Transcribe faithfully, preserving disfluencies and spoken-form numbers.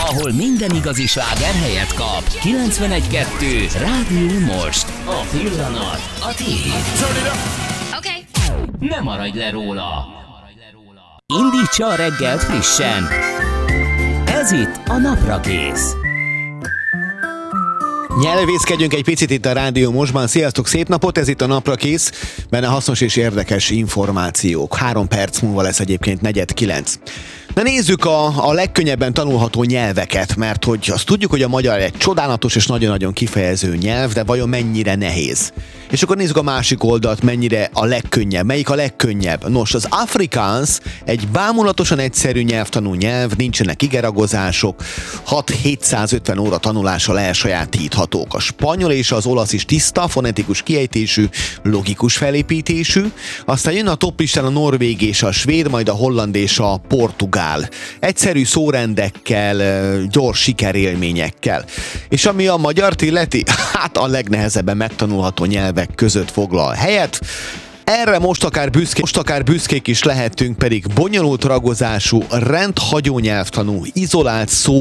ahol minden igazi sláger helyet kap. kilencvenegy kettő Rádió Most. A pillanat a tiéd. Okay. Ne maradj le róla. Indítsa a reggelt frissen. Ez itt a Naprakész. Nyelvészkedjünk egy picit itt a Rádió Mostban. Sziasztok, szép napot! Ez itt a Naprakész, benne hasznos és érdekes információk. Három perc múlva lesz egyébként negyed kilenc. Na nézzük a, a legkönnyebben tanulható nyelveket, mert hogy azt tudjuk, hogy a magyar egy csodálatos és nagyon-nagyon kifejező nyelv, de vajon mennyire nehéz? És akkor nézzük a másik oldalt, mennyire a legkönnyebb. Melyik a legkönnyebb? Nos, az afrikáns egy bámulatosan egyszerű nyelvtanú nyelv, nincsenek igeragozások, hat-hétszázötven óra tanulással elsajátíthatók. A spanyol és az olasz is tiszta, fonetikus kiejtésű, logikus felépítésű, aztán jön a toplistán a norvég és a svéd, majd a holland és a portugál. Egyszerű szórendekkel, gyors sikerélményekkel. És ami a magyart illeti, hát a legnehezebben megtanulható nyelvek között foglal helyet. Erre most akár, büszké, most akár büszkék is lehetünk, pedig bonyolult ragozású, rendhagyó nyelvtanú, izolált szó